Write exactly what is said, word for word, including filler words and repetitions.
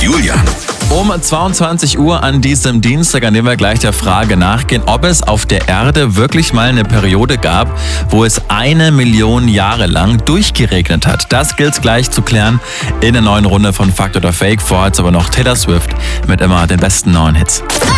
Julian. Um zweiundzwanzig Uhr an diesem Dienstag, an dem wir gleich der Frage nachgehen, ob es auf der Erde wirklich mal eine Periode gab, wo es eine Million Jahre lang durchgeregnet hat. Das gilt gleich zu klären in der neuen Runde von Fakt oder Fake. Vorher jetzt aber noch Taylor Swift mit immer den besten neuen Hits.